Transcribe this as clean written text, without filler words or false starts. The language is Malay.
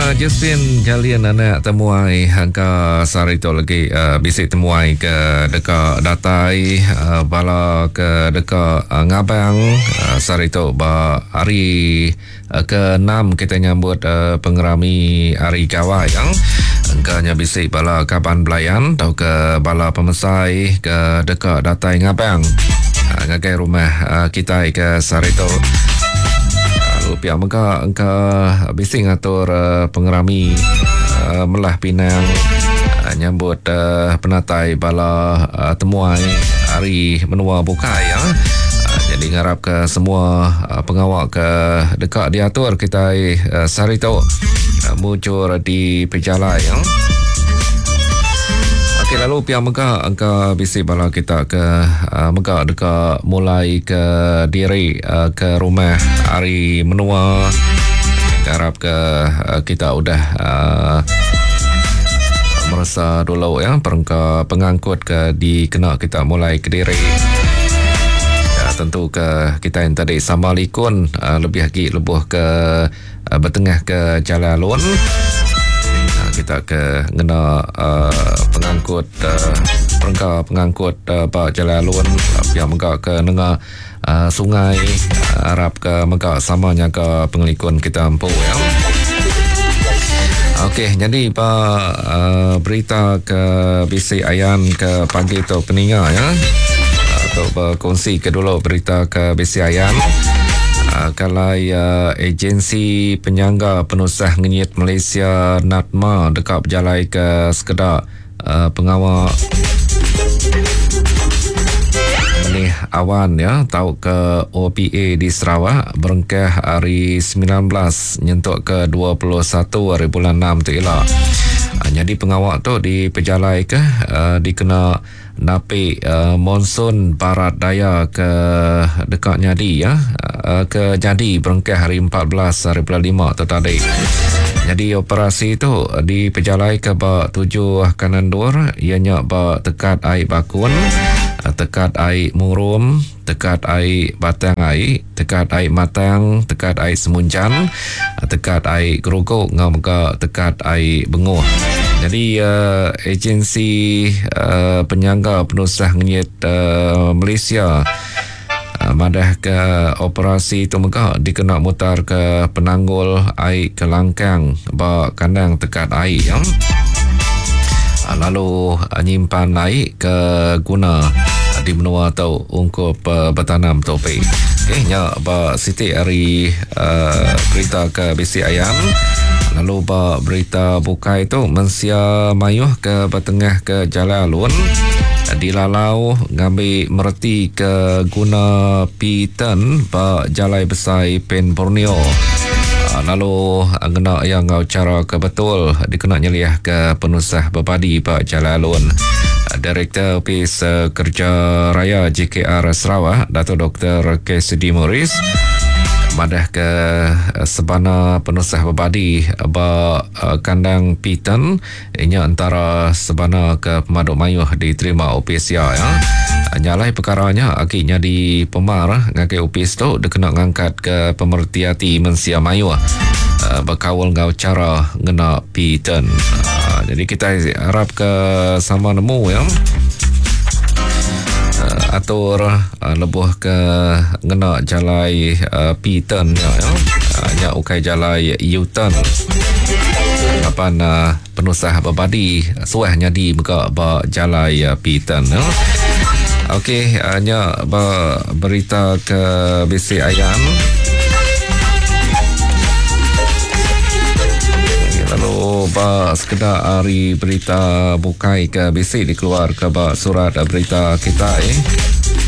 Josephine Jalian anak temuai angka sarito lagi bisik temuai ke dekat datai bala ke dekat ngabang sarito ba hari ke-6 kita nyambut pengerami hari kawai yang angkanya bisik bala kaban belayan atau ke bala pemesai ke dekat datai ngabang ngagai rumah kita ke sarito pihak mereka angka bising atur pengerami Melah Pinang nyambut penatai bala temuai hari menua bukai ya. Jadi ngarap ke semua pengawal ke dekat diatur kita sarito muncul di pejalan ya. Okey, lalu pihak Megah angka bisik bala kita ke Megah dekat mulai ke diri ke rumah hari menua harap ke kita udah merasa dulu ya perangka pengangkut ke dikena kita mulai ke diri ya, tentu ke kita yang tadi sama likun lebih lagi lebuh ke bertengah ke jalan lun kita ke ngena pengangkut perangka pengangkut pak jalan lun yang megak ke nengah sungai Arab ke megak samanya ke pengelikun kita empu ya. Okey, jadi berita ke bisi ayan ke pagi tu peninga ya atau berkongsi ke dulu berita ke bisi ayan. Kalau agensi penyangga penusah ngenyit Malaysia NATMA dekat berjalai ke sekedar pengawal menih awan ya tahu ke OPA di Sarawak berengkah hari 19 nyentuk ke 21 hari bulan 6 tu ialah jadi pengawal tu di pejalai ke dikena napi monsun barat daya ke dekat Nyadi ya ke Jadi berengkah hari 14 hari bulan 5 tu tadi. Jadi operasi itu di pejalai ke bak 7 kanan dur ianya bak tekat air bakun tekat air murum tekat air batang air tekat air matang tekat air semunjan tekat air gerogok ngau muka tekat air benguh. Jadi agensi penyangga penusah ngenyit Malaysia madah ke operasi itu muka dikena mutar ke penanggul air ke langkang bak kandang tekat air ya. Lalu nyimpan air ke guna di menua atau ungkup bertanam topi. Okay, nya ba Siti hari berita ke bisi ayam. Lalu ba berita bukai itu mensia mayuh ke bertengah ke jalan alun dilalau ngambil mereti ke guna Pitan ba jalai besai Pen Borneo. Lalu kena yang ngau cara ke betul dikena nyeliah ke penusah berbadi ba jalan alun. Direktur Opis Kerja Raya JKR Sarawak Dato' Dr. K.C.D. Morris madah ke sebana penusah berbadi ba kandang Pitan inya antara sebana ke pemaduk mayuh diterima opis ya. Nyalai perkaranya akhirnya di Pemar ngakai opis tu dia kena ngangkat ke pemerhati mensia mayuh berkawal ngau cara ngena Pitan. Jadi kita harap ke sama nemu ya atur lebuh ke ngena jalai Pitan ya nya ukai jalai U-turn kapan penusah berbadi suahnya di muka ba jalai Pitan ya. Okey, nya berita ke bisi ayan. Lalu ba sekedar hari berita bukai ke bisi dikeluar ke ba surat berita kita